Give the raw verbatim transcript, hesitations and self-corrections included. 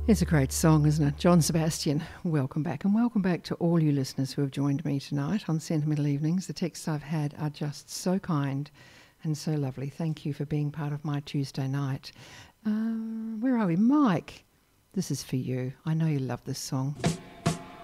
It's a great song, isn't it? John Sebastian, welcome back. And welcome back to all you listeners who have joined me tonight on Sentimental Evenings. The texts I've had are just so kind and so lovely. Thank you for being part of my Tuesday night. Uh, where are we? Mike, this is for you. I know you love this song.